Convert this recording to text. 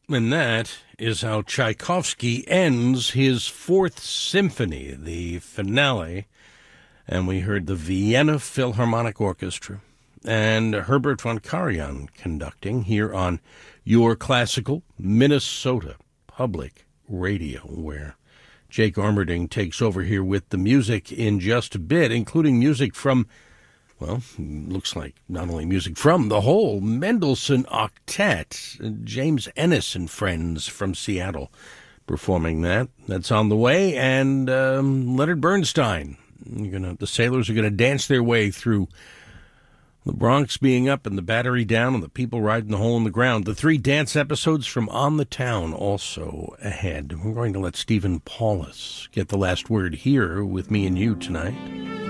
And that is how Tchaikovsky ends his Fourth Symphony, the finale. And we heard the Vienna Philharmonic Orchestra and Herbert von Karajan conducting here on your classical Minnesota Public Radio, where Jake Armerding takes over here with the music in just a bit, including music from, well, looks like not only music from the whole Mendelssohn Octet, James Ennis and friends from Seattle performing that. That's on the way, and Leonard Bernstein. The Sailors are going to dance their way through the Bronx being up and the Battery down and the people riding the hole in the ground. The 3 dance episodes from On the Town also ahead. We're going to let Stephen Paulus get the last word here with me and you tonight.